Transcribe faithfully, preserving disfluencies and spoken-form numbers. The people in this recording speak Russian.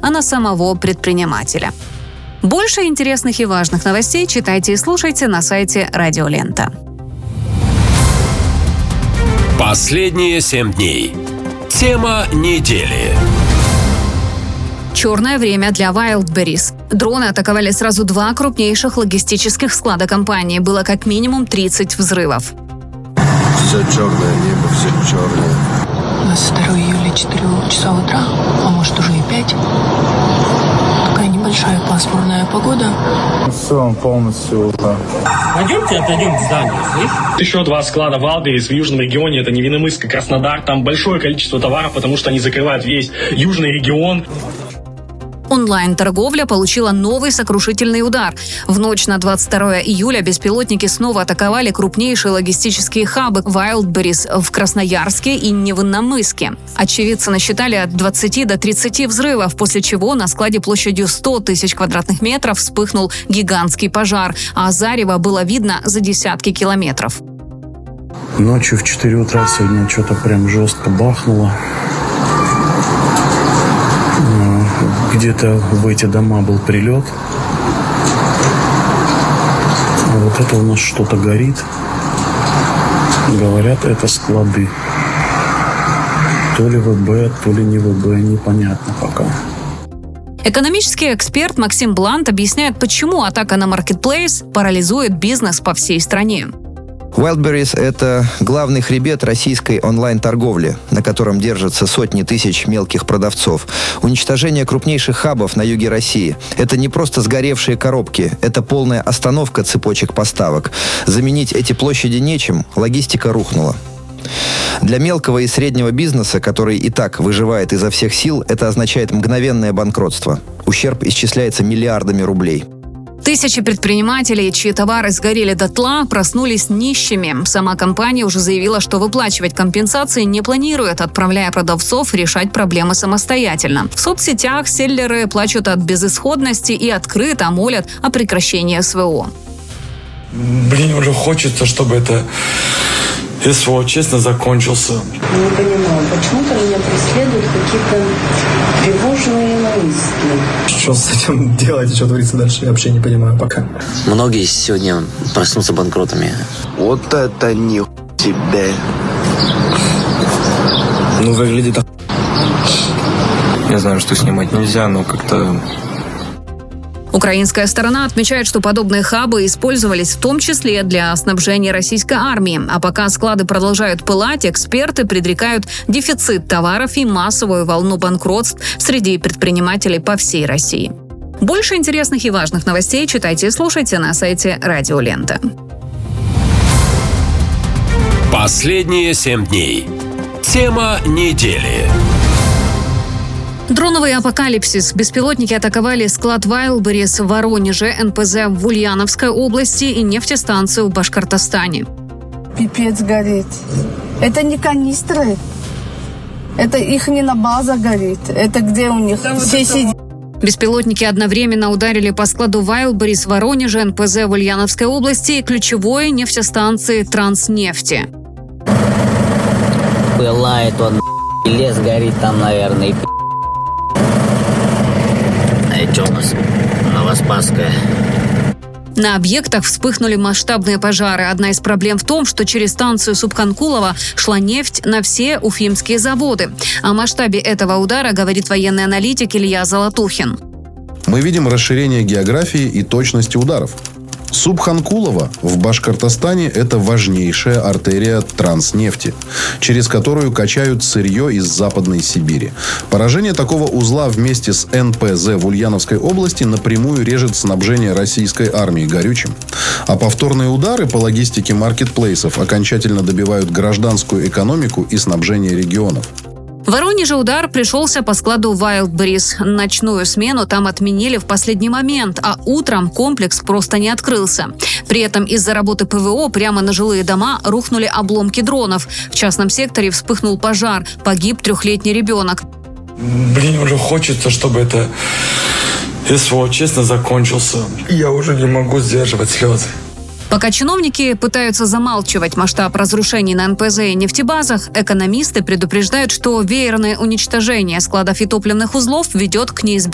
а на самого предпринимателя. Больше интересных и важных новостей читайте и слушайте на сайте Радио Лента. Последние семь дней. Тема недели. Черное время для Wildberries. Дроны атаковали сразу два крупнейших логистических склада компании. Было как минимум тридцать взрывов. Все черное небо, все черное. У нас второго июля четыре часа утра, а может уже и пять. Такая небольшая пасмурная погода. Все, полностью. Пойдемте отойдем к зданию, слышишь? Еще два склада Wildberries в южном регионе, это Невинномысск и Краснодар. Там большое количество товаров, потому что они закрывают весь южный регион. Онлайн-торговля получила новый сокрушительный удар. В ночь на двадцать второго июля беспилотники снова атаковали крупнейшие логистические хабы Wildberries в Красноярске и Невинномысске. Очевидцы насчитали от двадцати до тридцати взрывов, после чего на складе площадью сто тысяч квадратных метров вспыхнул гигантский пожар, а зарево было видно за десятки километров. Ночью в четыре утра сегодня что-то прям жестко бахнуло. Где-то в эти дома был прилет. А вот это у нас что-то горит. Говорят, это склады. То ли ВБ, то ли не ВБ, непонятно пока. Экономический эксперт Максим Блант объясняет, почему атака на Marketplace парализует бизнес по всей стране. Wildberries – это главный хребет российской онлайн-торговли, на котором держатся сотни тысяч мелких продавцов. Уничтожение крупнейших хабов на юге России – это не просто сгоревшие коробки, это полная остановка цепочек поставок. Заменить эти площади нечем, логистика рухнула. Для мелкого и среднего бизнеса, который и так выживает изо всех сил, это означает мгновенное банкротство. Ущерб исчисляется миллиардами рублей. Тысячи предпринимателей, чьи товары сгорели дотла, проснулись нищими. Сама компания уже заявила, что выплачивать компенсации не планирует, отправляя продавцов решать проблемы самостоятельно. В соцсетях селлеры плачут от безысходности и открыто молят о прекращении СВО. Блин, уже хочется, чтобы это СВО честно закончился. Не понимаю, почему-то меня преследуют какие-то тревожные мысли. Что с этим делать и что творится дальше, я вообще не понимаю пока. Многие сегодня проснутся банкротами. Вот это ни тебе. Ну, выглядит... Я знаю, что снимать нельзя, но как-то... Украинская сторона отмечает, что подобные хабы использовались в том числе для снабжения российской армии. А пока склады продолжают пылать, эксперты предрекают дефицит товаров и массовую волну банкротств среди предпринимателей по всей России. Больше интересных и важных новостей читайте и слушайте на сайте Радио Лента. Последние семь дней. Тема недели. Дроновый апокалипсис. Беспилотники атаковали склад Wildberries в Воронеже, эн пэ зэ в Ульяновской области и нефтестанцию в Башкортостане. Пипец горит. Это не канистры. Это их не на база горит. Это где у них все сидят. Беспилотники одновременно ударили по складу Wildberries в Воронеже, эн пэ зэ в Ульяновской области и ключевой нефтестанции Транснефти. Пылает он, лес горит там, наверное, и А что у нас? Новоспасская. На объектах вспыхнули масштабные пожары. Одна из проблем в том, что через станцию Субханкулова шла нефть на все уфимские заводы. О масштабе этого удара говорит военный аналитик Илья Золотухин. Мы видим расширение географии и точности ударов. Субханкулова в Башкортостане – это важнейшая артерия Транснефти, через которую качают сырье из Западной Сибири. Поражение такого узла вместе с эн пэ зэ в Ульяновской области напрямую режет снабжение российской армии горючим. А повторные удары по логистике маркетплейсов окончательно добивают гражданскую экономику и снабжение регионов. В Воронеже удар пришелся по складу Wildberries. Ночную смену там отменили в последний момент, а утром комплекс просто не открылся. При этом из-за работы пэ вэ о прямо на жилые дома рухнули обломки дронов. В частном секторе вспыхнул пожар, погиб трехлетний ребенок. Блин, уже хочется, чтобы это СВО честно закончился. Я уже не могу сдерживать слезы. Пока чиновники пытаются замалчивать масштаб разрушений на эн пэ зэ и нефтебазах, экономисты предупреждают, что веерное уничтожение складов и топливных узлов ведет к неизбежному